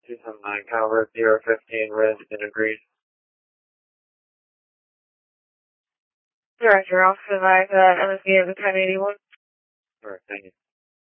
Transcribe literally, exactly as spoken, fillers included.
two seven nine Calvert, zero fifteen, risk and agreed. Director, I'll survive uh, M S V of the ten eighty-one. Alright, thank you.